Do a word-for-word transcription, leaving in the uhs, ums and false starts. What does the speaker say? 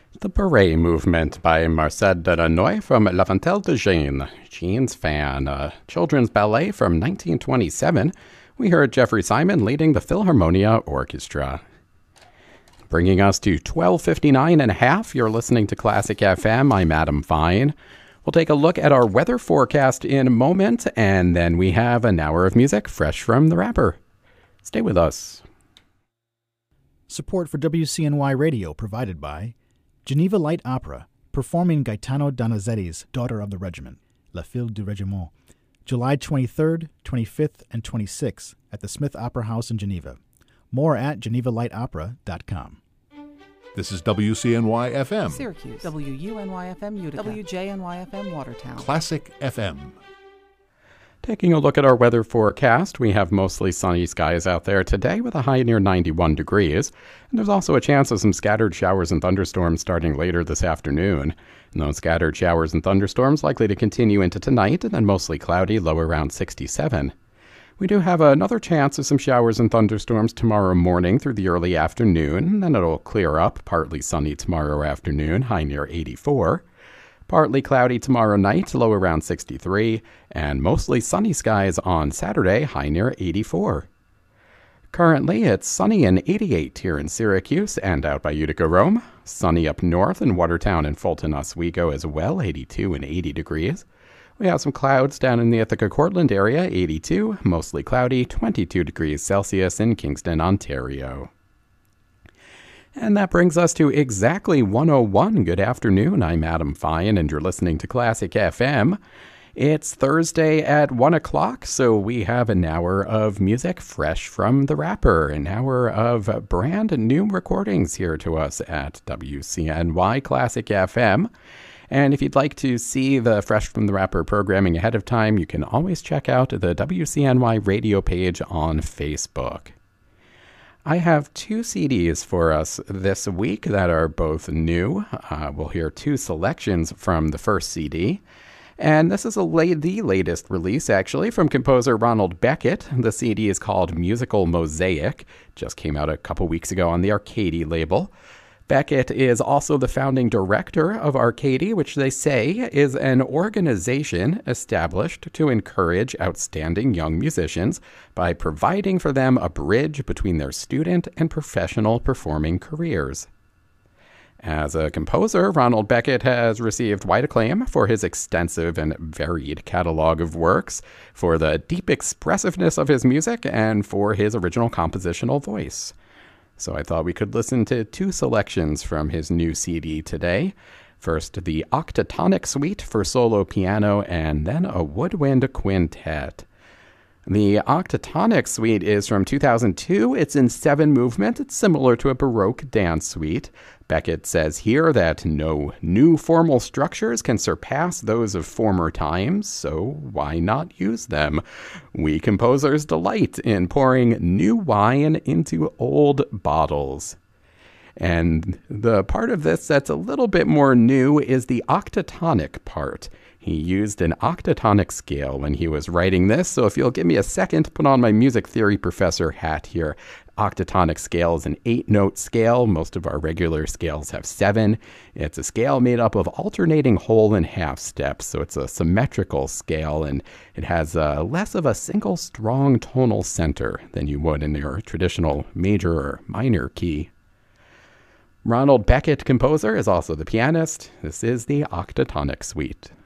The Beret Movement by Marcel Delanoy from La Fontaine de Jeanne, Jeanne's Fan, a children's ballet from nineteen twenty-seven. We heard Jeffrey Simon leading the Philharmonia Orchestra. Bringing us to twelve fifty-nine and a half, you're listening to Classic F M. I'm Adam Fine. We'll take a look at our weather forecast in a moment, and then we have an hour of music fresh from the rapper. Stay with us. Support for W C N Y Radio provided by Geneva Light Opera, performing Gaetano Donizetti's Daughter of the Regiment, La Fille du Régiment, July twenty-third, twenty-fifth, and twenty-sixth at the Smith Opera House in Geneva. More at geneva light opera dot com. This is W C N Y F M. Syracuse. W U N Y F M Utica. W J N Y F M Watertown. Classic F M. Taking a look at our weather forecast, we have mostly sunny skies out there today with a high near ninety-one degrees. And there's also a chance of some scattered showers and thunderstorms starting later this afternoon. And those scattered showers and thunderstorms likely to continue into tonight, and then mostly cloudy, low around sixty-seven. We do have another chance of some showers and thunderstorms tomorrow morning through the early afternoon. Then it'll clear up, partly sunny tomorrow afternoon, high near eighty-four. Partly cloudy tomorrow night, low around sixty-three, and mostly sunny skies on Saturday, high near eighty-four. Currently, it's sunny and eighty-eight here in Syracuse and out by Utica, Rome. Sunny up north in Watertown and Fulton, Oswego as well, eighty-two and eighty degrees. We have some clouds down in the Ithaca-Cortland area, eighty-two, mostly cloudy, twenty-two degrees Celsius in Kingston, Ontario. And that brings us to exactly one oh one. Good afternoon, I'm Adam Fine, and you're listening to Classic F M. It's Thursday at one o'clock, so we have an hour of music fresh from the rapper, an hour of brand new recordings here to us at W C N Y Classic F M. And if you'd like to see the Fresh from the Rapper programming ahead of time, you can always check out the W C N Y radio page on Facebook. I have two C Ds for us this week that are both new. Uh, we'll hear two selections from the first C D. And this is a la- the latest release, actually, from composer Ronald Beckett. The C D is called Musical Mosaic. Just came out a couple weeks ago on the Arcady label. Beckett is also the founding director of Arcady, which they say is an organization established to encourage outstanding young musicians by providing for them a bridge between their student and professional performing careers. As a composer, Ronald Beckett has received wide acclaim for his extensive and varied catalog of works, for the deep expressiveness of his music, and for his original compositional voice. So I thought we could listen to two selections from his new C D today. First, the Octatonic Suite for solo piano, and then a woodwind quintet. The Octatonic Suite is from two thousand two. It's in seven movement. It's similar to a Baroque dance suite. Beckett says here that no new formal structures can surpass those of former times, so why not use them? We composers delight in pouring new wine into old bottles. And the part of this that's a little bit more new is the octatonic part. He used an octatonic scale when he was writing this, so if you'll give me a second to put on my music theory professor hat here. Octatonic scale is an eight-note scale. Most of our regular scales have seven. It's a scale made up of alternating whole and half steps, so it's a symmetrical scale, and it has uh, less of a single strong tonal center than you would in your traditional major or minor key. Ronald Beckett, composer, is also the pianist. This is the Octatonic Suite.